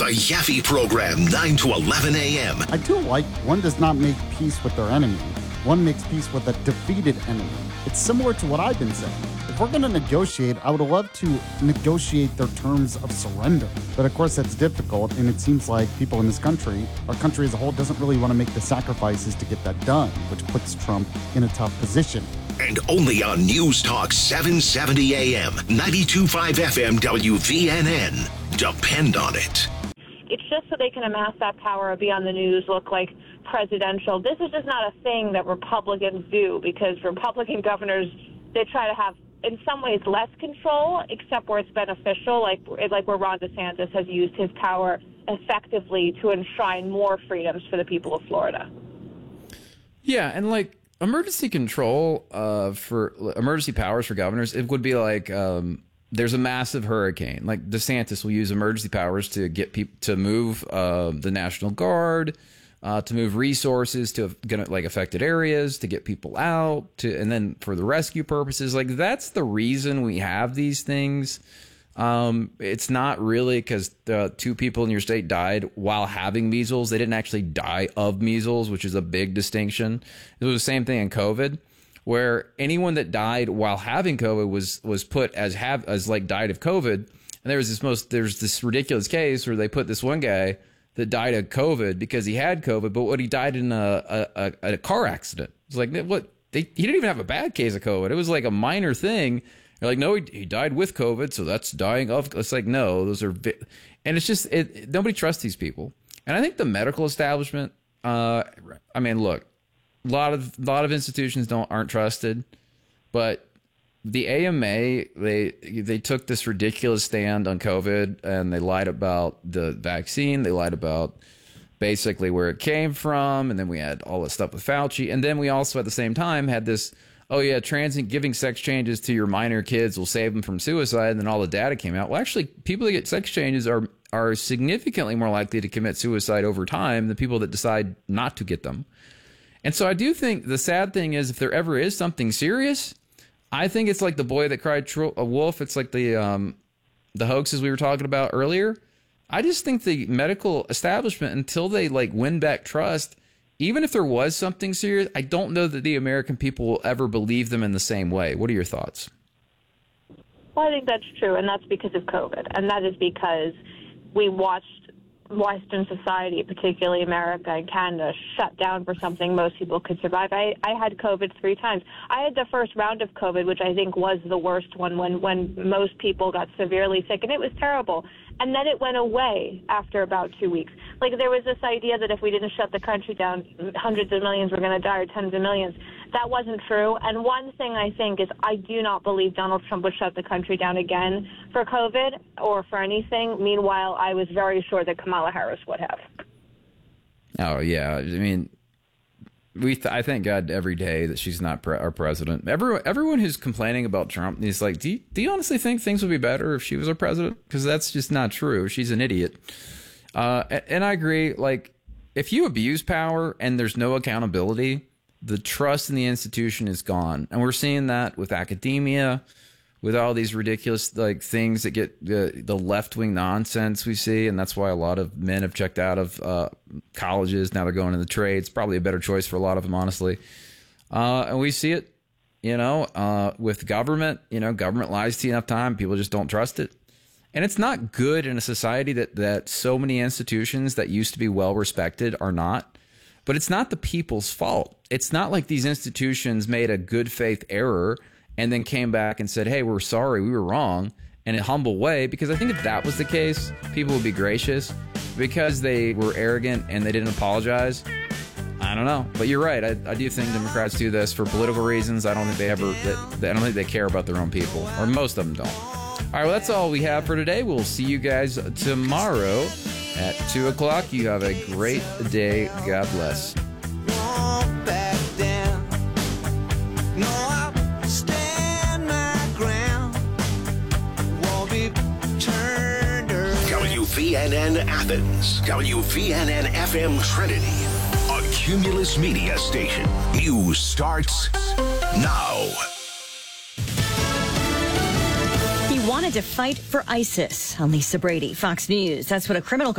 The Yaffe Program, 9 to 11 a.m. I do like one does not make peace with their enemy. One makes peace with a defeated enemy. It's similar to what I've been saying. If we're going to negotiate, I would love to negotiate their terms of surrender. But of course, that's difficult, and it seems like people in this country, our country as a whole, doesn't really want to make the sacrifices to get that done, which puts Trump in a tough position. And only on News Talk 770 AM, 92.5 FM WVNN. Depend on it. It's just so they can amass that power, be on the news, look like presidential. This is just not a thing that Republicans do, because Republican governors, they try to have, in some ways, less control, except where it's beneficial, like where Ron DeSantis has used his power effectively to enshrine more freedoms for the people of Florida. Yeah, and like emergency control for emergency powers for governors, it would be like there's a massive hurricane. Like DeSantis will use emergency powers to get people to move the National Guard, to move resources to like affected areas, to get people out, and then for the rescue purposes. Like that's the reason we have these things. It's not really because two people in your state died while having measles. They didn't actually die of measles, which is a big distinction. It was the same thing in COVID, where anyone that died while having COVID was put as like died of COVID. And there's this ridiculous case where they put this one guy that died of COVID because he had COVID, but he died in a car accident. It's like, what? He didn't even have a bad case of COVID. It was like a minor thing. They're like, no, he died with COVID, so that's dying of. It's like, no, those are, and it's just nobody trusts these people. And I think the medical establishment. I mean, look, a lot of institutions aren't trusted, but the AMA they took this ridiculous stand on COVID, and they lied about the vaccine. They lied about basically where it came from, and then we had all this stuff with Fauci, and then we also at the same time had this. Oh, yeah, giving sex changes to your minor kids will save them from suicide. And then all the data came out. Well, actually, people that get sex changes are significantly more likely to commit suicide over time than people that decide not to get them. And so I do think the sad thing is if there ever is something serious, I think it's like the boy that cried wolf. It's like the hoaxes we were talking about earlier. I just think the medical establishment, until they like win back trust, even if there was something serious, I don't know that the American people will ever believe them in the same way. What are your thoughts? Well, I think that's true, and that's because of COVID. And that is because we watched Western society, particularly America and Canada, shut down for something most people could survive. I had COVID 3 times. I had the first round of COVID, which I think was the worst one when most people got severely sick, and it was terrible. And then it went away after about 2 weeks. Like, there was this idea that if we didn't shut the country down, hundreds of millions were going to die, or tens of millions. That wasn't true. And one thing I think is I do not believe Donald Trump would shut the country down again for COVID or for anything. Meanwhile, I was very sure that Kamala Harris would have. Oh, yeah. I mean, I thank God every day that she's not our president. Everyone who's complaining about Trump is like, do you honestly think things would be better if she was our president? Because that's just not true. She's an idiot. And I agree. Like, if you abuse power and there's no accountability, the trust in the institution is gone. And we're seeing that with academia, with all these ridiculous like things that get the left-wing nonsense we see. And that's why a lot of men have checked out of colleges. Now they're going in the trades. Probably a better choice for a lot of them, honestly. And we see it, with government. Government lies to you enough time, people just don't trust it. And it's not good in a society that so many institutions that used to be well respected are not. But it's not the people's fault. It's not like these institutions made a good faith error and then came back and said, hey, we're sorry, we were wrong, in a humble way. Because I think if that was the case, people would be gracious. Because they were arrogant and they didn't apologize, I don't know. But you're right. I do think Democrats do this for political reasons. I don't think I don't think they care about their own people, or most of them don't. All right, well, that's all we have for today. We'll see you guys tomorrow at 2 o'clock. You have a great day. God bless. WVNN Athens, WVNN FM Trinity, a Cumulus Media station. News starts now. He wanted to fight for ISIS. I'm Lisa Brady, Fox News. That's what a criminal